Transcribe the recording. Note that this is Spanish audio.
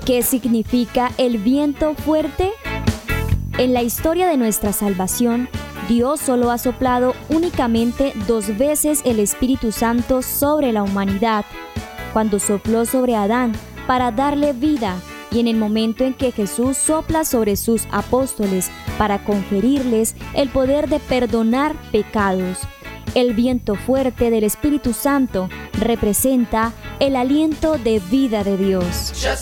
¿Qué significa el viento fuerte? En la historia de nuestra salvación, Dios solo ha soplado únicamente 2 veces el Espíritu Santo sobre la humanidad, cuando sopló sobre Adán para darle vida, y en el momento en que Jesús sopla sobre sus apóstoles para conferirles el poder de perdonar pecados. El viento fuerte del Espíritu Santo representa el aliento de vida de Dios.